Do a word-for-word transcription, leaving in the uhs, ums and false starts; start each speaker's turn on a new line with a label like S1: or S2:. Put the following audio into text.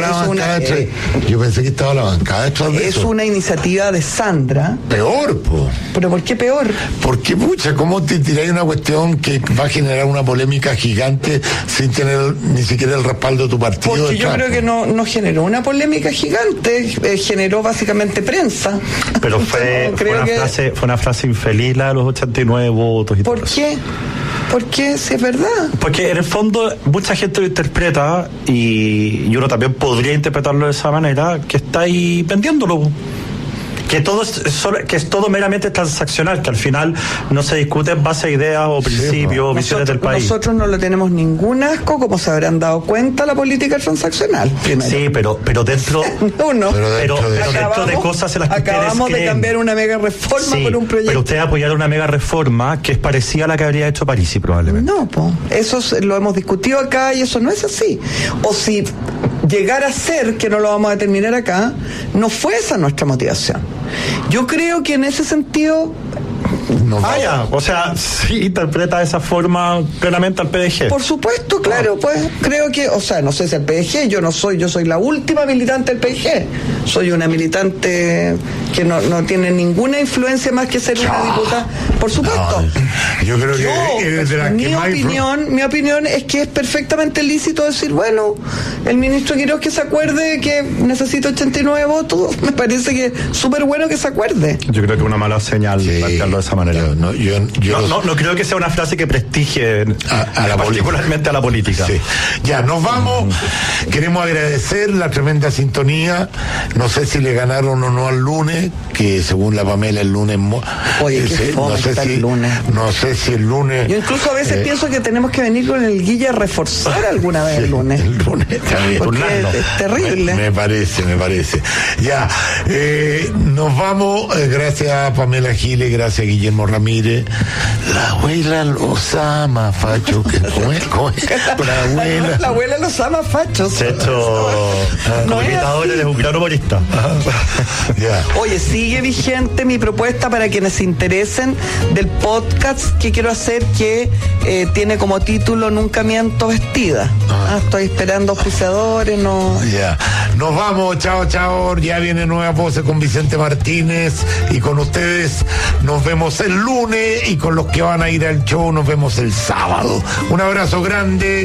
S1: la
S2: es
S1: bancada
S2: una,
S1: detrás.
S2: eh,
S1: Yo pensé que estaba la bancada detrás de
S2: es
S1: eso.
S2: una iniciativa de Sandra.
S1: Peor, po.
S2: ¿Pero por qué peor?
S1: Porque, pucha, ¿cómo te tiráis una cuestión que va a generar una polémica gigante sin tener ni siquiera el respaldo de tu partido?
S2: Porque yo
S1: detrás,
S2: creo
S1: po?
S2: que no, no generó una polémica gigante, eh, generó básicamente prensa.
S3: Pero fue,
S2: No,
S3: fue,
S2: creo
S3: una
S2: que-
S3: frase, fue una frase infeliz la de los ochenta y nueve votos y
S2: ¿Por
S3: todo eso.
S2: qué? ¿Por qué? Si es verdad.
S3: Porque en el fondo mucha gente lo interpreta y, y uno también podría interpretarlo de esa manera, que está ahí vendiéndolo. Que todo, es, solo- que es todo meramente transaccional, que al final no se discute en base a ideas o principios o visiones del país.
S2: Nosotros no le tenemos ningún asco, como se habrán dado cuenta, la política transaccional. Primero.
S3: Sí, pero, pero dentro...
S2: Uno.
S1: Pero
S3: Pero,
S1: dentro de-
S3: pero dentro de cosas en las que
S2: acabamos
S3: ustedes
S2: de
S3: creen.
S2: cambiar una mega reforma
S3: Sí,
S2: por un proyecto.
S3: pero ustedes apoyaron una mega reforma que es parecida a la que habría hecho Parisi probablemente.
S2: No, po. Eso es- lo hemos discutido acá y eso no es así. O si llegara a ser, que no lo vamos a determinar acá, no fue esa nuestra motivación. Yo creo que en ese sentido,
S1: No,
S3: Ah, ya, o sea, sí interpreta de esa forma plenamente al P D G.
S2: por supuesto, claro, pues creo que, o sea, no sé si el P D G, yo no soy, yo soy la última militante del P D G. Soy una militante que no, no tiene ninguna influencia más que ser una diputada. Por supuesto.
S1: No, yo creo que
S2: Yo,
S1: es de las
S2: mi
S1: que más influ-
S2: opinión, mi opinión es que es perfectamente lícito decir, bueno, el ministro Quiroz que se acuerde que necesita ochenta y nueve votos, me parece que es súper bueno que se acuerde.
S3: Yo creo que es una mala señal
S1: Sí,
S3: plantearlo de esa manera.
S1: Yo, no, yo, yo
S3: No, no, no creo que sea una frase que prestigie
S1: A- a la
S3: particularmente a la política.
S1: Sí. Ya, nos vamos. Queremos agradecer la tremenda sintonía. No sé si le ganaron o no al lunes, que según la Pamela el lunes... mo-
S2: Oye, qué
S1: ese-
S2: fome
S1: no sé
S2: está
S1: si,
S2: el lunes.
S1: No sé si el lunes...
S2: Yo incluso a veces
S1: eh,
S2: pienso que tenemos que venir con el guille a reforzar alguna vez
S1: sí,
S2: el lunes.
S1: El lunes está bien.
S2: Porque
S3: turnarlo.
S2: es, es terrible.
S1: Me, me parece, me parece. Ya, eh, nos vamos. eh, gracias a Pamela Giles, gracias a Guillermo Ramírez. La abuela los ama, Facho. que- ¿Cómo es? ¿Cómo es? La abuela.
S2: La abuela los ama fachos.
S3: De hecho,
S2: No
S3: como
S2: es
S3: imitador
S2: así.
S3: eres un gran humorista.
S1: Ya.
S2: Oye, sigue vigente mi propuesta para quienes se interesen del podcast que quiero hacer, que eh, tiene como título Nunca miento vestida. Ah, estoy esperando auspiciadores, no.
S1: Ya. Nos vamos, chao, chao. Ya viene Nueva Voces con Vicente Martínez y con ustedes nos vemos el lunes y con los que van a ir al show nos vemos el sábado. Un abrazo grande.